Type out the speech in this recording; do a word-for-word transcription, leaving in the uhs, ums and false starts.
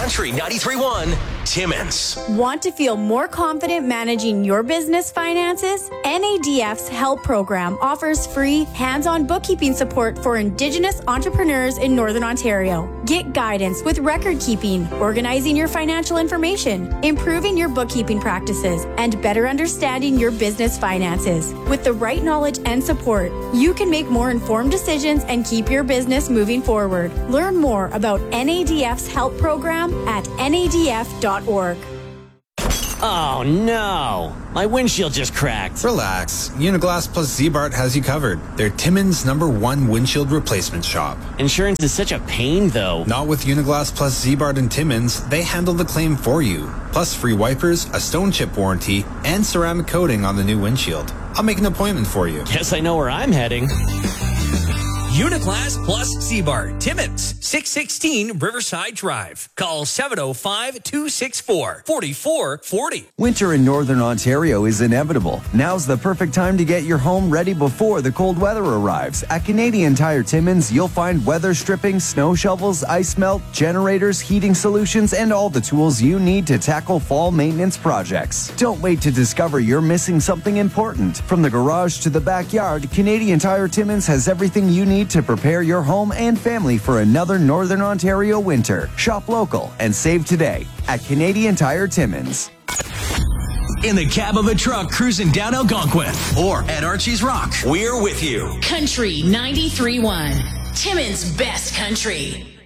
Country ninety-three point one, Timmins. Want to feel more confident managing your business finances? N A D F's Help Program offers free, hands-on bookkeeping support for Indigenous entrepreneurs in Northern Ontario. Get guidance with record keeping, organizing your financial information, improving your bookkeeping practices, and better understanding your business finances. With the right knowledge and support, you can make more informed decisions and keep your business moving forward. Learn more about N A D F's Help Program at N A D F dot org. Oh no, my windshield just cracked. Relax, Uniglass plus Z-Bart has you covered. They're Timmins' number one windshield replacement shop. Insurance is such a pain though. Not with Uniglass plus Z-Bart and Timmins, they handle the claim for you. Plus free wipers, a stone chip warranty, and ceramic coating on the new windshield. I'll make an appointment for you. Guess I know where I'm heading. Uniglass plus Z-Bart, Timmins, six sixteen Riverside Drive. Call seven oh five, two six four, four four four oh. Winter in Northern Ontario is inevitable. Now's the perfect time to get your home ready before the cold weather arrives. At Canadian Tire Timmins, you'll find weather stripping, snow shovels, ice melt, generators, heating solutions, and all the tools you need to tackle fall maintenance projects. Don't wait to discover you're missing something important. From the garage to the backyard, Canadian Tire Timmins has everything you need to prepare your home and family for another Northern Ontario winter. Shop local and save today at Canadian Tire Timmins. In the cab of a truck cruising down Algonquin or at Archie's Rock, we're with you. Country ninety-three point one, Timmins' best country.